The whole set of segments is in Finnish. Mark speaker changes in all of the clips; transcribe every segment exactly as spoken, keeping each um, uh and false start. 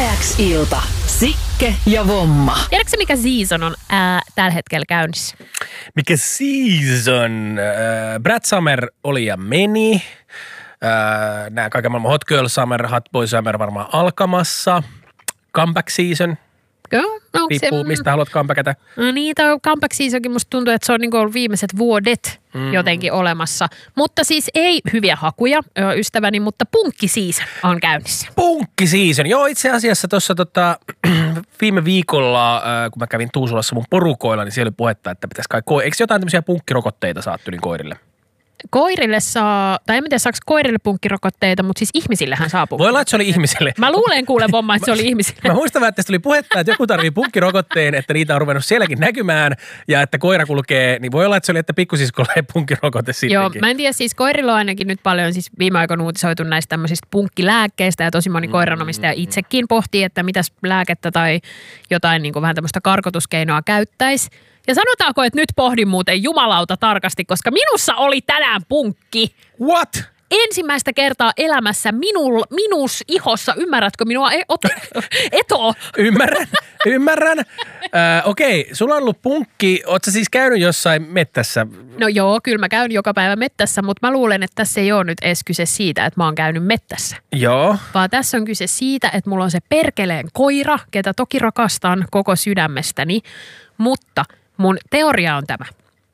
Speaker 1: Yle X ilta. Sikke ja Vomma.
Speaker 2: Tiedätkö mikä season on ää, tällä hetkellä käynnissä?
Speaker 3: Mikä season? Äh, Brad Summer oli ja meni. Äh, Nämä kaiken maailman Hot Girl Summer, Hot Boy Summer varmaan alkamassa. Comeback season.
Speaker 2: Joo, no,
Speaker 3: Riippuu,
Speaker 2: se,
Speaker 3: mistä haluat comebackata.
Speaker 2: No niin, tämä comeback seasonkin musta tuntuu, että se on niinku ollut viimeiset vuodet mm. jotenkin olemassa. Mutta siis ei hyviä hakuja, ystäväni, mutta punkki season on käynnissä.
Speaker 3: Punkki season. Joo, itse asiassa tuossa tota, viime viikolla, kun mä kävin Tuusulassa mun porukoilla, niin siellä oli puhetta, että pitäisi kai ko- eikö jotain tämmöisiä punkkirokotteita saattu niin koirille?
Speaker 2: Koirille saa, tai en tiedä saako koirille punkkirokotteita, mutta siis ihmisillehän saa punkki.
Speaker 3: Voi olla, että se oli ihmisille.
Speaker 2: Mä luulen kuule Vomma, että se oli ihmisille.
Speaker 3: Mä muistan, että tästä tuli puhetta, että joku tarvii punkkirokotteen, että niitä on ruvennut sielläkin näkymään ja että koira kulkee, niin voi olla, että se oli, että pikkusiskolla ei punkkirokote sittenkin.
Speaker 2: Joo, mä en tiedä, siis koirilla on ainakin nyt paljon siis viime aikoina uutisoitu näistä tämmöisistä punkkilääkkeistä ja tosi moni koiranomistaja itsekin pohtii, että mitäs lääkettä tai jotain niin kuin vähän tämmöistä karkotuskeinoa käyttäisi. Ja sanotaanko, että nyt pohdin muuten jumalauta tarkasti, koska minussa oli tänään punkki.
Speaker 3: What?
Speaker 2: Ensimmäistä kertaa elämässä minul, minus ihossa, ymmärrätkö minua? E, ot, eto.
Speaker 3: Ymmärrän, ymmärrän. Äh, okei, sulla on ollut punkki. Ootko sä siis käynyt jossain mettässä?
Speaker 2: No joo, kyllä mä käyn joka päivä mettässä, mutta mä luulen, että tässä ei ole nyt edes kyse siitä, että mä oon käynyt mettässä.
Speaker 3: Joo.
Speaker 2: Vaan tässä on kyse siitä, että mulla on se perkeleen koira, ketä toki rakastan koko sydämestäni, mutta mun teoria on tämä.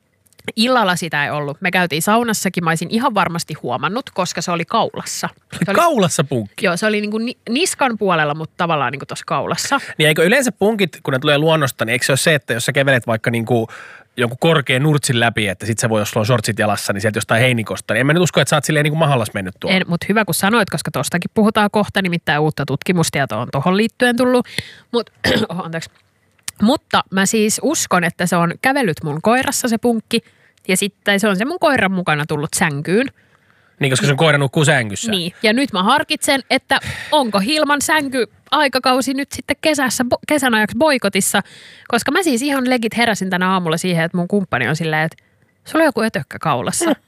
Speaker 2: Illalla sitä ei ollut. Me käytiin saunassakin, mä olisin ihan varmasti huomannut, koska se oli kaulassa. Se oli,
Speaker 3: kaulassa punkki?
Speaker 2: Joo, se oli niinku niskan puolella, mutta tavallaan niinku tuossa kaulassa.
Speaker 3: Niin eikö yleensä punkit, kun ne tulee luonnosta, niin eikö se ole se, että jos sä kävelet vaikka niinku jonkun korkean nurtsin läpi, että sit sä voi, jos sulla on shortsit jalassa, niin sieltä jostain heinikosta. Niin en mä nyt usko, että sä oot silleen niin kuin mahallas mennyt tuolla.
Speaker 2: En, mutta hyvä kun sanoit, koska tostakin puhutaan kohta, nimittäin uutta tutkimustietoa on tohon liittyen tullut. Mut, oh, anteeksi. Mutta mä siis uskon, että se on kävellyt mun koirassa se punkki ja sitten se on se mun koiran mukana tullut sänkyyn.
Speaker 3: Niin, koska sun koira nukkuu sängyssä.
Speaker 2: Niin, ja nyt mä harkitsen, että onko Hilman sänky aikakausi nyt sitten kesässä, kesän ajaksi boikotissa, koska mä siis ihan legit heräsin tänä aamulla siihen, että mun kumppani on silleen, että sulla on joku ötökkä kaulassa. Mm.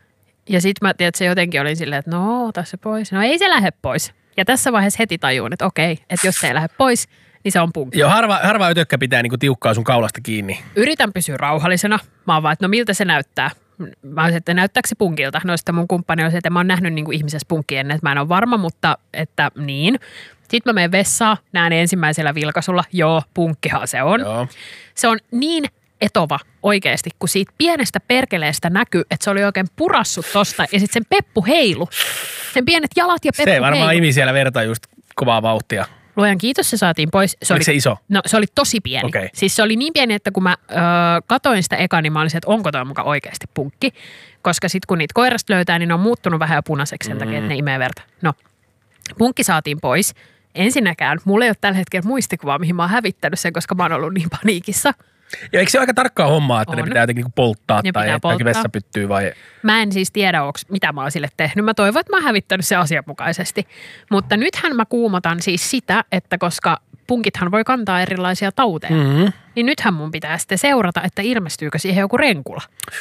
Speaker 2: Ja sit mä tiedän, että se jotenkin oli silleen, että no, ota se pois. No ei se lähde pois. Ja tässä vaiheessa heti tajuun, että okei, että jos se ei lähde pois, niin se on punkki.
Speaker 3: Joo, harva, harva ötökkä pitää niinku tiukkaa sun kaulasta kiinni.
Speaker 2: Yritän pysyä rauhallisena. Mä oon vaan, että no miltä se näyttää. Mä olisin, että näyttääkö se punkilta? No sitten mun kumppani oli, että mä oon nähnyt niinku ihmisessä punkki ennen, että mä en ole varma, mutta että niin. Sitten mä menen vessaan, näen ensimmäisellä vilkaisulla, joo, punkkihan se on.
Speaker 3: Joo.
Speaker 2: Se on niin etova oikeasti, kun siitä pienestä perkeleestä näkyy, että se oli oikein purassut tosta ja sitten sen peppu heilu. Sen pienet jalat ja peppu heilu.
Speaker 3: Se varmaan heilu. Imi siellä verta just kovaa vauhtia.
Speaker 2: Luojan kiitos, se saatiin pois. Se
Speaker 3: Oliko
Speaker 2: oli,
Speaker 3: se iso?
Speaker 2: No se oli tosi pieni.
Speaker 3: Okay.
Speaker 2: Siis se oli niin pieni, että kun mä ö, katoin sitä eka, niin mä olisin, että onko toi muka oikeasti punkki. Koska sitten kun niitä koirasta löytää, niin ne on muuttunut vähän jo punaiseksi sen mm. takia, että ne imee verta. No, punkki saatiin pois. Ensinnäkään mulla ei ole tällä hetkellä muistikuvaa, mihin mä oon hävittänyt sen, koska mä oon ollut niin paniikissa.
Speaker 3: Ja eikö se ole aika tarkkaa hommaa, että on. Ne pitää jotenkin niinku polttaa
Speaker 2: ne
Speaker 3: tai että vessa pyttyy vai?
Speaker 2: Mä en siis tiedä, onks, mitä mä oon sille tehnyt. Mä toivon, että mä oon hävittänyt sen asianmukaisesti. Mutta nythän mä kuumotan siis sitä, että koska punkithan voi kantaa erilaisia tauteja, mm-hmm. niin nythän mun pitää sitten seurata, että ilmestyykö siihen joku renkula.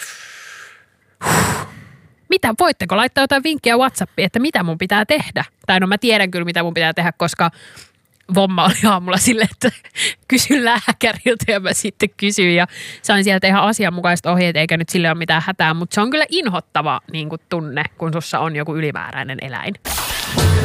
Speaker 2: Mitä, voitteko laittaa jotain vinkkiä WhatsAppiin, että mitä mun pitää tehdä? Tai no mä tiedän kyllä, mitä mun pitää tehdä, koska Vomma oli aamulla silleen, että kysy lääkäriltä ja mä sitten kysyin ja sain sieltä ihan asianmukaiset ohjeet, eikä nyt sille ole mitään hätää, mutta se on kyllä inhottava niin kuin tunne, kun sussa on joku ylimääräinen eläin.